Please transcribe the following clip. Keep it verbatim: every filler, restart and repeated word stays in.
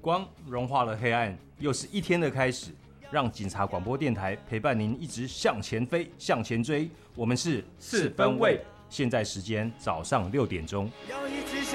光融化了黑暗，又是一天的开始。让警察广播电台陪伴您一直向前飞，向前追。我们是四分卫， 现在时间早上六点钟。